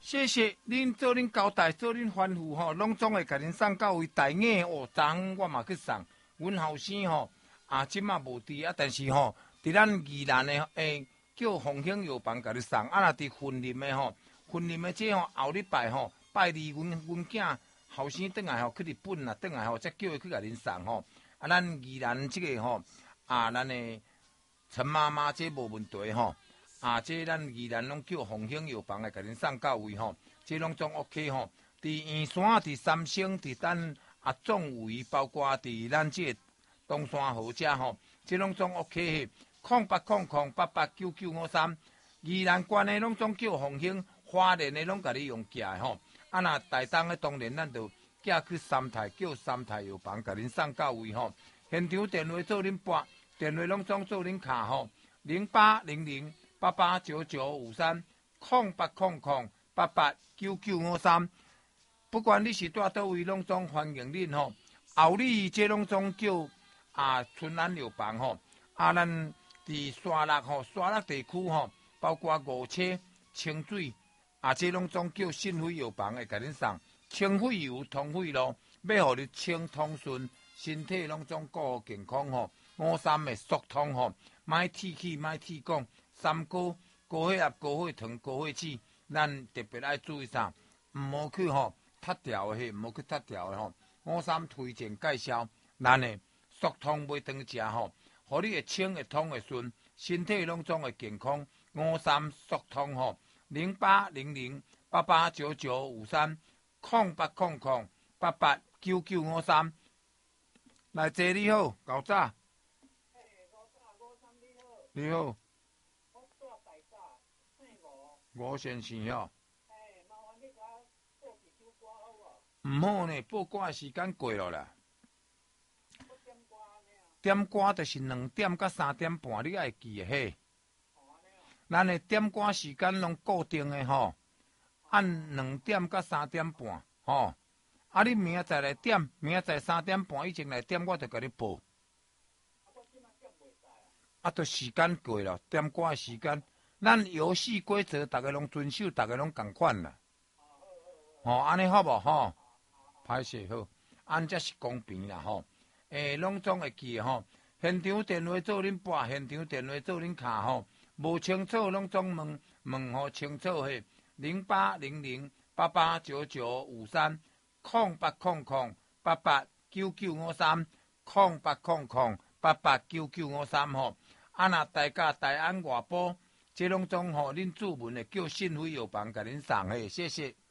谢谢恁做恁交代，做恁吩咐吼，拢总会甲恁送到位。大雅哦，昨昏我嘛去送，阮后生吼即马无伫啊，但是吼伫咱宜兰的叫凤兴药房甲你送，啊若伫云林的吼，云林的这吼后礼拜吼拜二，阮囝后生转来吼去日本啦，转来吼才叫伊去甲恁送吼。啊，咱宜兰这个吼咱的陈妈妈这无问题吼。这咱宜兰拢叫凤兴药房来甲恁送到位吼，这拢总 OK 吼。伫圆山、伫三星、伫咱总位，包括伫咱这东山河遮吼，这拢总 OK 0800889953，宜兰县的拢总叫凤兴，花莲的拢甲你用寄的吼。若台东的当然咱就寄去三泰，叫三泰药房甲恁送到位吼。现场电话做恁拨，电话拢总做恁卡吼，0800889953，0800889953。不管你是住倒位，拢总欢迎恁吼。后里这拢总叫春安药房吼。咱伫沙鹿吼，沙鹿地区吼，包括五车、清水这拢总叫信辉药房会甲恁送清肺油、通肺露，要互你清通顺，身体拢总顾好健康吼。53的速通吼。莫铁气，莫铁讲，三高、高血压、高血糖、高血脂，咱特别爱注意啥？唔好去吼脱掉的，唔好去脱掉的吼。53推荐介绍，咱的速通买当食吼，互你会清会通会顺，身体拢总会健康。53速通吼，0800889953，0800889953。来坐你好，搞早。你好，吴先生吼。唔好呢，报歌的时间过了啦。点歌就是2点到3点半，你爱记的嘿。咱的点歌时间拢固定的吼，按2点到3点半吼。你明仔载来点，明仔载3点半以前来点，我就甲你报。都时间过了，点歌的时间，咱游戏规则大家拢遵守，大家拢共款啦。安尼好无吼？歹势好，安才是公平啦吼。拢总会记吼。现场电话做恁拨，现场电话做恁卡吼。无清楚拢总问吼清楚嘿。0800889953，0800889953吼。若大家大安外埔，这拢总吼恁注文的叫信辉药房甲恁送嘿，谢谢。